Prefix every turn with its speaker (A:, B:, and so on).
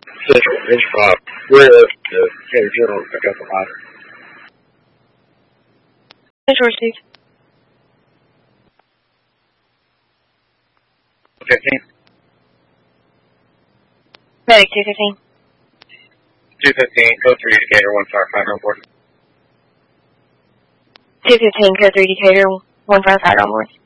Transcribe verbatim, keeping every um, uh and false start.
A: Central Inch five. Where the Decatur General pick up the ladder.
B: Central Steve.
A: Fifteen.
B: Medic two fifteen.
A: Two fifteen. Code three Decatur. One firefighter on board.
B: two fifteen, code three Decatur. One firefighter on board.